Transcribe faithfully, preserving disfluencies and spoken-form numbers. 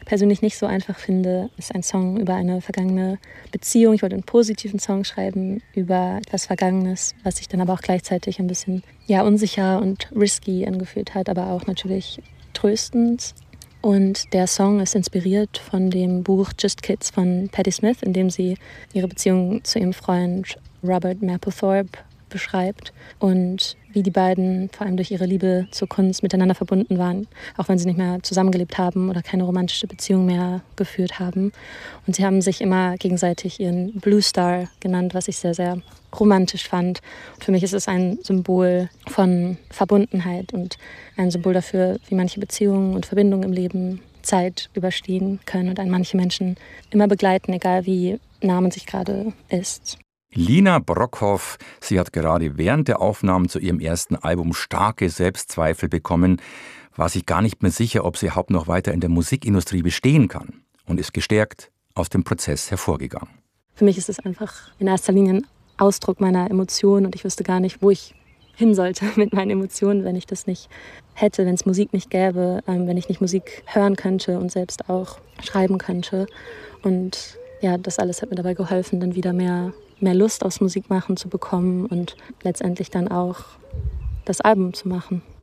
persönlich nicht so einfach finde, ist ein Song über eine vergangene Beziehung. Ich wollte einen positiven Song schreiben über etwas Vergangenes, was sich dann aber auch gleichzeitig ein bisschen ja, unsicher und risky angefühlt hat, aber auch natürlich tröstend. Und der Song ist inspiriert von dem Buch Just Kids von Patti Smith, in dem sie ihre Beziehung zu ihrem Freund Robert Mapplethorpe beschreibt und wie die beiden vor allem durch ihre Liebe zur Kunst miteinander verbunden waren, auch wenn sie nicht mehr zusammengelebt haben oder keine romantische Beziehung mehr geführt haben. Und sie haben sich immer gegenseitig ihren Blue Star genannt, was ich sehr, sehr romantisch fand. Und für mich ist es ein Symbol von Verbundenheit und ein Symbol dafür, wie manche Beziehungen und Verbindungen im Leben Zeit überstehen können und einen manche Menschen immer begleiten, egal wie nah man sich gerade ist. Lina Brockhoff, sie hat gerade während der Aufnahmen zu ihrem ersten Album starke Selbstzweifel bekommen, war sich gar nicht mehr sicher, ob sie überhaupt noch weiter in der Musikindustrie bestehen kann und ist gestärkt aus dem Prozess hervorgegangen. Für mich ist es einfach in erster Linie ein Ausdruck meiner Emotionen und ich wüsste gar nicht, wo ich hin sollte mit meinen Emotionen, wenn ich das nicht hätte, wenn es Musik nicht gäbe, wenn ich nicht Musik hören könnte und selbst auch schreiben könnte. Und ja, das alles hat mir dabei geholfen, dann wieder mehr mehr Lust aufs Musikmachen zu bekommen und letztendlich dann auch das Album zu machen.